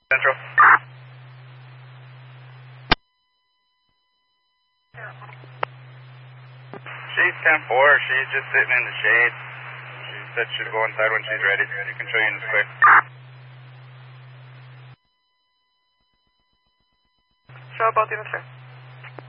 Central. She's 10-4. She's just sitting in the shade. She said she'll go inside when she's ready. You can show units quick. Show both units, sir.